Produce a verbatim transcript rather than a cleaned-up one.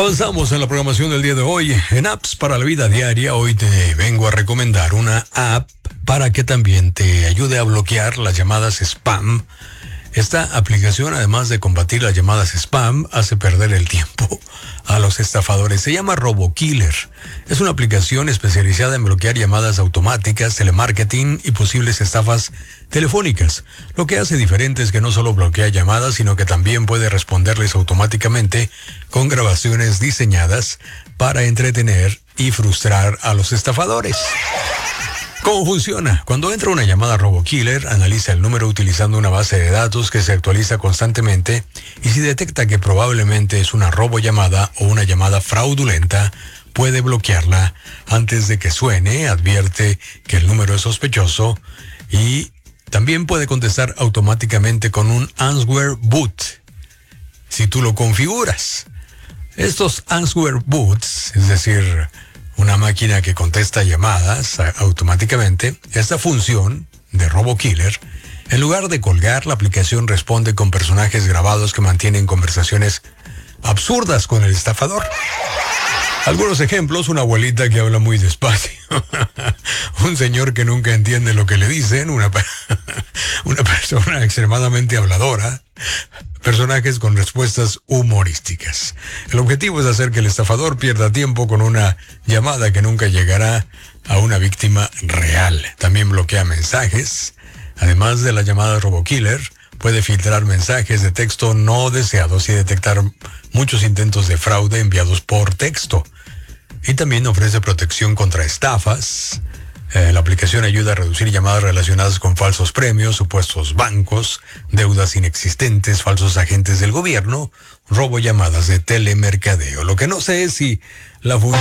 Avanzamos en la programación del día de hoy. En Apps para la Vida Diaria, hoy te vengo a recomendar una app para que también te ayude a bloquear las llamadas spam. Esta aplicación, además de combatir las llamadas spam, hace perder el tiempo a los estafadores. Se llama RoboKiller. Es una aplicación especializada en bloquear llamadas automáticas, telemarketing y posibles estafas telefónicas. Lo que hace diferente es que no solo bloquea llamadas, sino que también puede responderles automáticamente con grabaciones diseñadas para entretener y frustrar a los estafadores. ¿Cómo funciona? Cuando entra una llamada RoboKiller, analiza el número utilizando una base de datos que se actualiza constantemente y si detecta que probablemente es una robollamada o una llamada fraudulenta, puede bloquearla antes de que suene, advierte que el número es sospechoso y también puede contestar automáticamente con un Answer Bot, si tú lo configuras. Estos Answer Bots, es decir, una máquina que contesta llamadas automáticamente, esta función de RoboKiller, en lugar de colgar, la aplicación responde con personajes grabados que mantienen conversaciones absurdas con el estafador. Algunos ejemplos: una abuelita que habla muy despacio, un señor que nunca entiende lo que le dicen, una, una persona extremadamente habladora, personajes con respuestas humorísticas. El objetivo es hacer que el estafador pierda tiempo con una llamada que nunca llegará a una víctima real. También bloquea mensajes. Además de las llamadas RoboKiller, puede filtrar mensajes de texto no deseados y detectar muchos intentos de fraude enviados por texto. Y también ofrece protección contra estafas. Eh, la aplicación ayuda a reducir llamadas relacionadas con falsos premios, supuestos bancos, deudas inexistentes, falsos agentes del gobierno, robo llamadas de telemercadeo. Lo que no sé es si la función